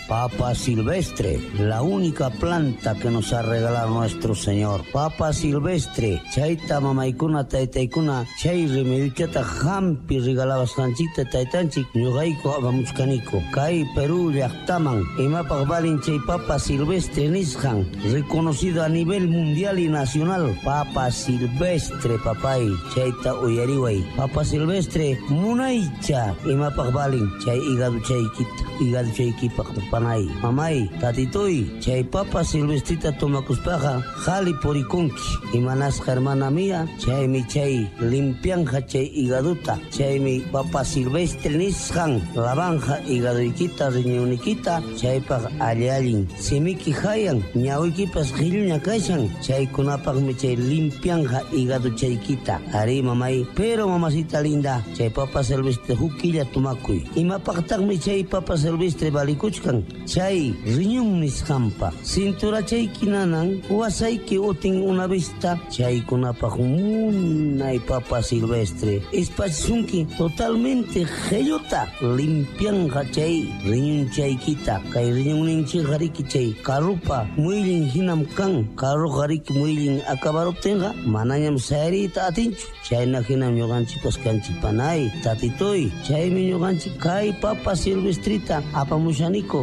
Papa silvestre, la única planta que nos ha regalado nuestro Señor. Papa silvestre, chaita mamaykuna taytaykuna, chay remedichata hampi regalabas kanchikta taytanchik, ñuqayku apamuchkaniko. Kay Perú llaqtaman, imapaq valin chay papa silvestre nisqan, reconocido a nivel mundial y nacional. Papa silvestre, papay, chayta uyariway. Papa silvestre, munaycha, imapaq valin, chay hígado chaykipaq panay. Mamay, tatitoy, chay papa silvestrita tomakuspaqa, jali porikunki. Imanasqa hermana mía, chaymi chay limpianja chay hígaduta, chaymi papa silvestre nisqan, lavanja hígadoykita, riñonikita, chaypaq allin. Simiki hayan, ñawiykipas qhilluña kashan, chaykunapaqmi chay limpianja hígado chaykita. Ari mamay, pero mamacita linda, chay papa silvestre hukilla tumakuy. Imapaqtaqmi chay papa silvestre balikuchkan, chay riñon nisqanpa. Cintura chayki nanan, wasayki utin una vista, chaykunapaq munay papa silvestre. Espachisunki totalmente gellota, limpianja chay riñon chaykita. Kay riñonninchik hariki chay karupa muylin hinam kan, karu hariki muylin akabaruptinqa manañam sayrita atinchu. Chayna hinam ñuqanchikpas kanchik panay, tatitoy, chaymi ñuqanchik kay papa silvestrita apamushaniko.